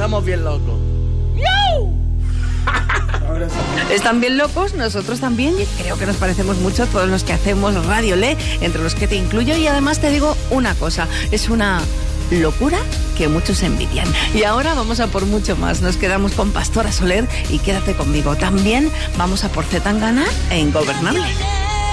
estamos bien locos. Están bien locos, nosotros también, y creo que nos parecemos mucho todos los que hacemos Radio Le, entre los que te incluyo, y además te digo una cosa, es una locura que muchos envidian. Y ahora vamos a por mucho más, nos quedamos con Pastora Soler y quédate conmigo, también vamos a por Zetangana e Ingobernable.